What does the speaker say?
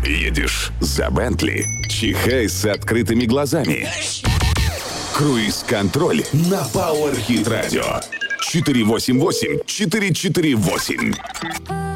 Едешь за Бентли? Чихай с открытыми глазами. Круиз-контроль на Power Hit Radio. 488-448.